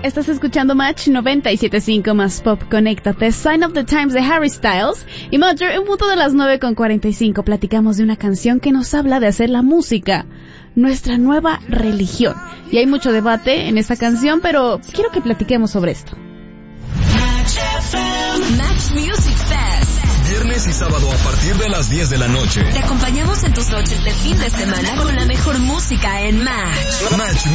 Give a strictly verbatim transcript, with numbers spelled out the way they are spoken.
Estás escuchando Match noventa y siete punto cinco más Pop. Conéctate. Sign of the Times de Harry Styles. Y Mother, en punto de las nueve con cuarenta y cinco, platicamos de una canción que nos habla de hacer la música nuestra nueva religión. Y hay mucho debate en esta canción, pero quiero que platiquemos sobre esto. Match Music Fest. Viernes y sábado a partir de las diez de la noche. Te acompañamos en tus noches de fin de semana con la mejor música en Match. Match